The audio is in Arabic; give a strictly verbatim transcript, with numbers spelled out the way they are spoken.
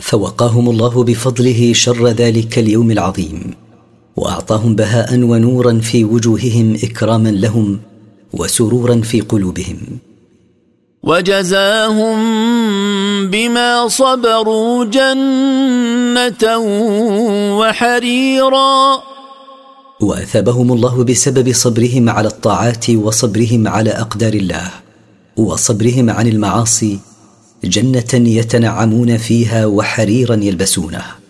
فوقاهم الله بفضله شر ذلك اليوم العظيم، وأعطاهم بهاء ونورا في وجوههم إكراما لهم وسرورا في قلوبهم. وجزاهم بما صبروا جنة وحريرا، وأثابهم الله بسبب صبرهم على الطاعات وصبرهم على أقدار الله وصبرهم عن المعاصي جنة يتنعمون فيها وحريرا يلبسونه.